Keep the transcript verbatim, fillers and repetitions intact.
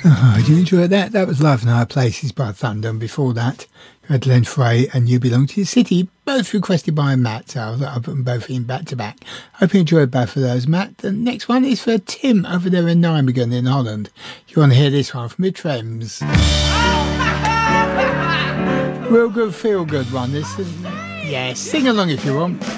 Oh, did you enjoy that? That was Life in Higher Places by Thunder, and before that, you had Len Frey and You Belong to Your City, both requested by Matt, so I put them both in back to back. Hope you enjoyed both of those, Matt. The next one is for Tim over there in Nijmegen in Holland. You want to hear this one from the Trems? Real good, feel good one, this, isn't it? Yeah, sing along if you want.